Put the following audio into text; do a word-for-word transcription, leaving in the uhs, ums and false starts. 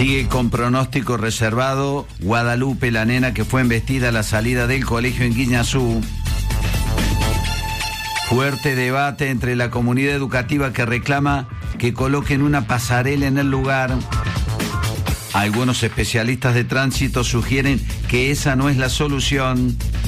Sigue con pronóstico reservado Guadalupe, la nena que fue embestida a la salida del colegio en Guiñazú. Fuerte debate entre la comunidad educativa que reclama que coloquen una pasarela en el lugar. Algunos especialistas de tránsito sugieren que esa no es la solución.